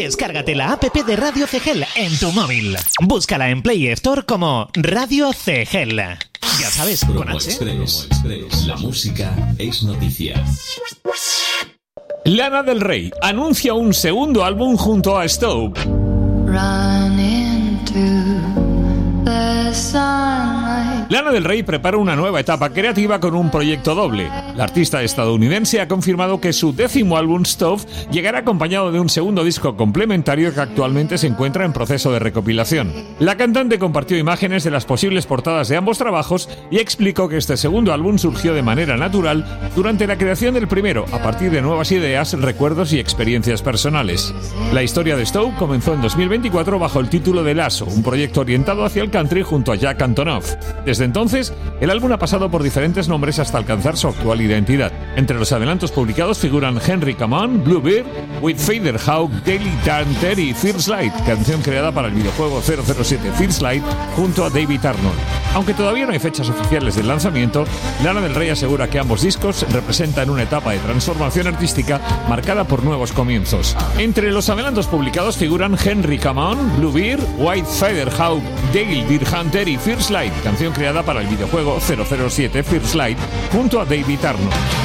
Descárgate la app de Radio CGEL en tu móvil. Búscala en Play Store como Radio CGEL. Ya sabes, con Promo H. Express. La música es noticia. Lana del Rey anuncia un segundo álbum junto a Stowe. Lana del Rey prepara una nueva etapa creativa con un proyecto doble. La artista estadounidense ha confirmado que su 10º álbum, Stove, llegará acompañado de un segundo disco complementario que actualmente se encuentra en proceso de recopilación. La cantante compartió imágenes de las posibles portadas de ambos trabajos y explicó que este segundo álbum surgió de manera natural durante la creación del primero, a partir de nuevas ideas, recuerdos y experiencias personales. La historia de Stove comenzó en 2024 bajo el título de Lasso, un proyecto orientado hacia el country junto a Jack Antonoff. Desde entonces, el álbum ha pasado por diferentes nombres hasta alcanzar su actual identidad. Entre los adelantos publicados figuran Henry Come On, Bluebeard, With Fader Hawk, Daily Tanter y First Light, canción creada para el videojuego 007 First Light junto a David Arnold. Aunque todavía no hay fechas oficiales del lanzamiento, Lana del Rey asegura que ambos discos representan una etapa de transformación artística marcada por nuevos comienzos. Entre los adelantos publicados figuran Henry Come On, Bluebeard, White Feather Hawk, Dale Deer Hunter y First Light, canción creada para el videojuego 007 First Light junto a David Arnold.